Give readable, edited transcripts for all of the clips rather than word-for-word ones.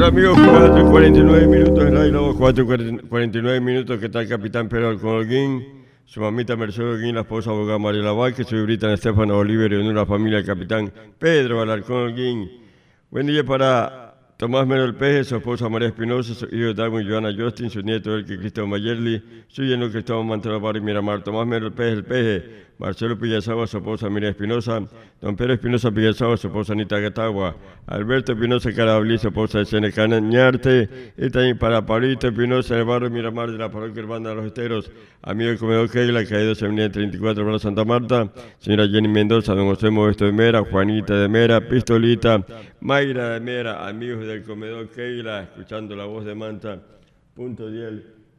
amigos? 4:49 minutos en la 4:49 minutos. ¿Qué tal, capitán Pedro Alarcón Holguín? Su mamita Mercedes Holguín, la esposa abogada Mariela Vázquez, su hijita Estefano Oliver y en una familia del capitán Pedro Alarcón Holguín. Buen día para Tomás Mero Peje, su esposa María Espinosa, su hijo Darwin Joana Justin, su nieto Elke Cristóbal Mayerli, su yerno Cristóbal Mantero Barrio Miramar, Tomás Mero Peje, el Peje, Marcelo Pillazagua, su esposa María Espinosa, don Pedro Espinosa Pillazagua, su esposa Anita Gatagua, Alberto Espinosa Carabli, su esposa de Senecana Ñarte, y también para Pablito Espinosa, el barrio Miramar de la parroquia urbana de Los Esteros, amigo del comedor Keila, caído en Avenida 34 para Santa Marta, señora Jenny Mendoza, don José Modesto de Mera, Juanita de Mera, Pistolita, Mayra de Mera, amigos del comedor Keila, escuchando la voz de Manta, punto 10,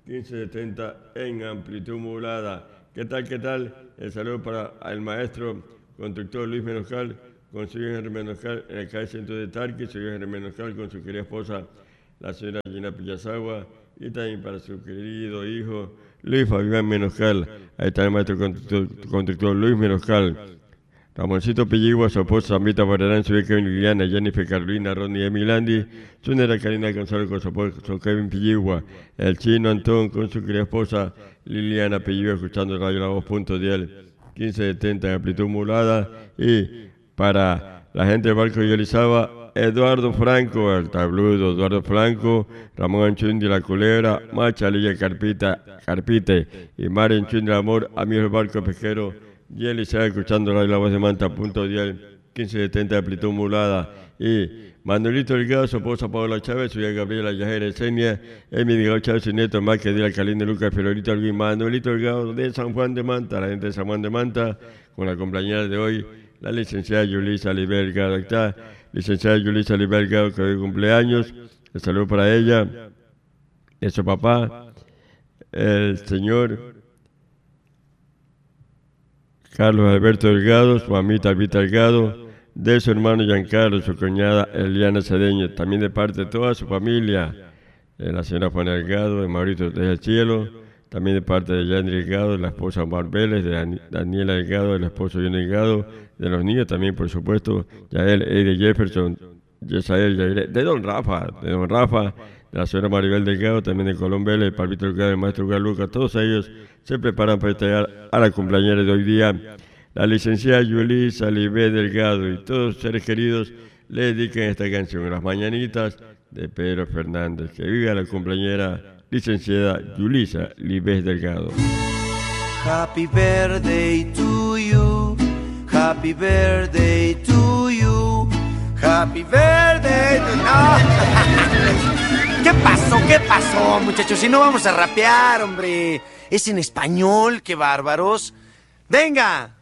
1570 en amplitud modulada. ¿Qué tal, qué tal? El saludo para el maestro constructor Luis Menoscal, con su hijo Henry Menoscal, en el calle Centro de Tarqui, su hijo Henry Menoscal, con su querida esposa, la señora Gina Pillazagua, y también para su querido hijo Luis Fabián Menoscal. Ahí está el maestro constructor Luis Menoscal. Ramoncito Pilligua, su esposa Samita Barrerán, su hija Kevin Liliana, Jennifer Carolina, Ronnie Emilandi, su nera Karina Gonzalo con su esposo Kevin Pilligua, el chino Antón con su querida esposa Liliana Pilligua, escuchando Radio La Voz, punto 10, 1570 en amplitud modulada. Y para la gente del barco de Elizaba, Eduardo Franco, el tabludo Eduardo Franco, Ramón Anchundi, la Culebra, Macha Lilla Carpite y Mario Anchundi, el amor, amigos del barco pesquero. Y Elizabeth escuchando la voz de Manta, punto 10, 1570 de amplitud modulada. Y Manuelito Delgado, su esposa Paola Chávez, su hija Gabriela Yajera Esenia, Emi Delgado Chávez, su nieto Márquez de Alcalín Lucas Florito Alguín, Manuelito Delgado de San Juan de Manta, la gente de San Juan de Manta, con la compañera de hoy, la licenciada Yulisa Libel Delgado. Ahí está, licenciada Yulisa Libel Delgado, que hoy cumpleaños. El saludo para ella, de su papá, el señor Carlos Alberto Delgado, su mamita Albita Delgado, de su hermano Giancarlo, su cuñada Eliana Cedeño, también de parte de toda su familia, de la señora Juana Delgado, de Mauricio del Cielo, también de parte de Yandy Delgado, de la esposa Omar Vélez, de Daniela Delgado, del esposo John Delgado, de los niños también, por supuesto, Yael, Eire Jefferson, Yesael, Yair, de Don Rafa, de la señora Maribel Delgado, también de Colón Vélez, el Palpito Delgado, el maestro Lucas, todos ellos se preparan para entregar a la cumpleañera de hoy día, la licenciada Yulisa Libé Delgado, y todos sus seres queridos le dedican esta canción, Las Mañanitas de Pedro Fernández. Que viva la cumpleañera licenciada Yulisa Libé Delgado. Happy birthday to you, happy birthday to you, happy birthday to you. ¿Qué pasó, muchachos? Si no vamos a rapear, hombre. Es en español, qué bárbaros. ¡Venga!